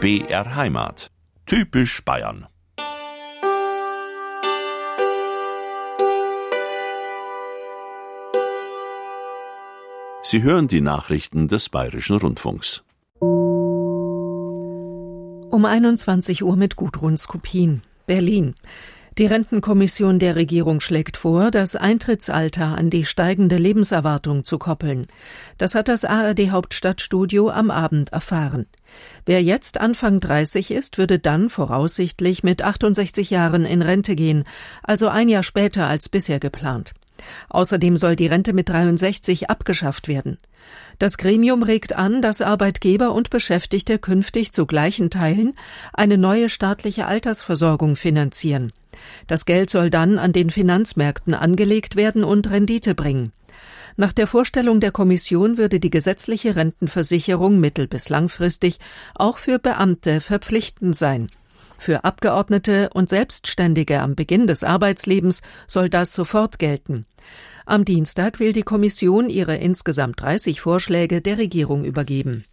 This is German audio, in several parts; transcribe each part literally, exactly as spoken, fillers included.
B R Heimat. Typisch Bayern. Sie hören die Nachrichten des Bayerischen Rundfunks. Um einundzwanzig Uhr mit Gudrun Skupin, Berlin. Die Rentenkommission der Regierung schlägt vor, das Eintrittsalter an die steigende Lebenserwartung zu koppeln. Das hat das A R D-Hauptstadtstudio am Abend erfahren. Wer jetzt Anfang dreißig ist, würde dann voraussichtlich mit achtundsechzig Jahren in Rente gehen, also ein Jahr später als bisher geplant. Außerdem soll die Rente mit dreiundsechzig abgeschafft werden. Das Gremium regt an, dass Arbeitgeber und Beschäftigte künftig zu gleichen Teilen eine neue staatliche Altersversorgung finanzieren. Das Geld soll dann an den Finanzmärkten angelegt werden und Rendite bringen. Nach der Vorstellung der Kommission würde die gesetzliche Rentenversicherung mittel- bis langfristig auch für Beamte verpflichtend sein. Für Abgeordnete und Selbstständige am Beginn des Arbeitslebens soll das sofort gelten. Am Dienstag will die Kommission ihre insgesamt dreißig Vorschläge der Regierung übergeben.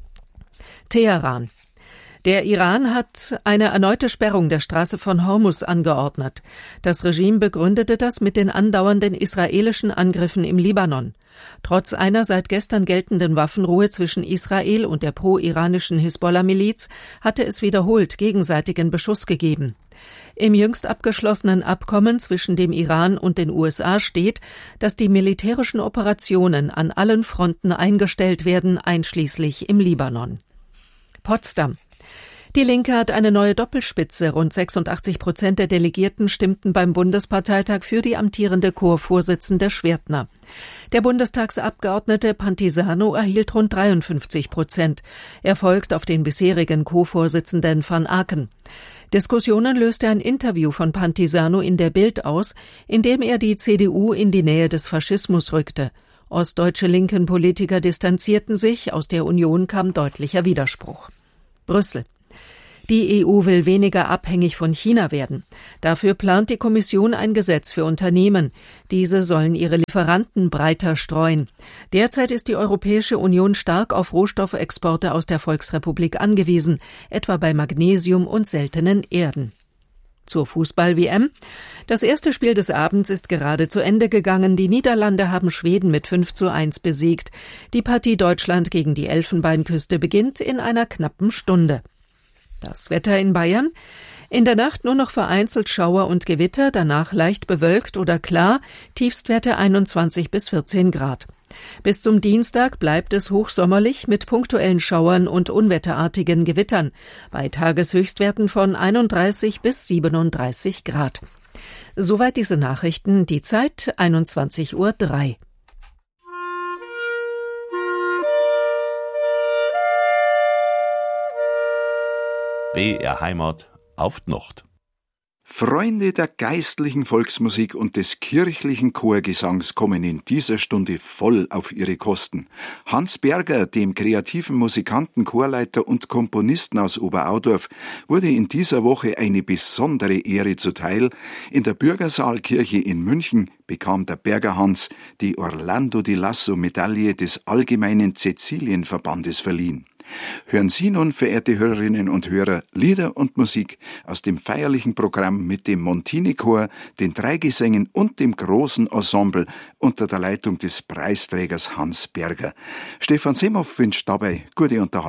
Teheran. Der Iran hat eine erneute Sperrung der Straße von Hormuz angeordnet. Das Regime begründete das mit den andauernden israelischen Angriffen im Libanon. Trotz einer seit gestern geltenden Waffenruhe zwischen Israel und der pro-iranischen Hisbollah-Miliz hatte es wiederholt gegenseitigen Beschuss gegeben. Im jüngst abgeschlossenen Abkommen zwischen dem Iran und den U S A steht, dass die militärischen Operationen an allen Fronten eingestellt werden, einschließlich im Libanon. Potsdam. Die Linke hat eine neue Doppelspitze. Rund sechsundachtzig Prozent der Delegierten stimmten beim Bundesparteitag für die amtierende Chorvorsitzende Schwertner. Der Bundestagsabgeordnete Pantisano erhielt rund dreiundfünfzig Prozent. Er folgt auf den bisherigen Co-Vorsitzenden van Aken. Diskussionen löste ein Interview von Pantisano in der Bild aus, in dem er die C D U in die Nähe des Faschismus rückte. Ostdeutsche linken Politiker distanzierten sich, aus der Union kam deutlicher Widerspruch. Brüssel. Die E U will weniger abhängig von China werden. Dafür plant die Kommission ein Gesetz für Unternehmen. Diese sollen ihre Lieferanten breiter streuen. Derzeit ist die Europäische Union stark auf Rohstoffexporte aus der Volksrepublik angewiesen, etwa bei Magnesium und seltenen Erden. Zur Fußball-W M. Das erste Spiel des Abends ist gerade zu Ende gegangen. Die Niederlande haben Schweden mit fünf zu eins besiegt. Die Partie Deutschland gegen die Elfenbeinküste beginnt in einer knappen Stunde. Das Wetter in Bayern. In der Nacht nur noch vereinzelt Schauer und Gewitter, danach leicht bewölkt oder klar, Tiefstwerte einundzwanzig bis vierzehn Grad. Bis zum Dienstag bleibt es hochsommerlich mit punktuellen Schauern und unwetterartigen Gewittern, bei Tageshöchstwerten von einunddreißig bis siebenunddreißig Grad. Soweit diese Nachrichten, die Zeit einundzwanzig Uhr drei. B R Heimat auf die Nacht. Freunde der geistlichen Volksmusik und des kirchlichen Chorgesangs kommen in dieser Stunde voll auf ihre Kosten. Hans Berger, dem kreativen Musikanten, Chorleiter und Komponisten aus Oberaudorf, wurde in dieser Woche eine besondere Ehre zuteil. In der Bürgersaalkirche in München bekam der Berger Hans die Orlando di Lasso Medaille des Allgemeinen Cäcilienverbandes verliehen. Hören Sie nun, verehrte Hörerinnen und Hörer, Lieder und Musik aus dem feierlichen Programm mit dem Montini-Chor, den drei Gesängen und dem großen Ensemble unter der Leitung des Preisträgers Hans Berger. Stefan Semhoff wünscht dabei gute Unterhaltung.